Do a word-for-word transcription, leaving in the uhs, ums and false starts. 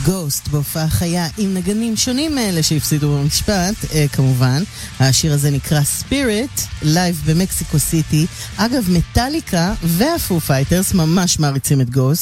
גוסט בהופעה חיה עם נגנים שונים מאלה שהפסידו במשפט, אה, כמובן. השיר הזה נקרא Spirit, לייב במקסיקו סיטי. אגב, מטליקה והפו פייטרס ממש מעריצים את גוסט.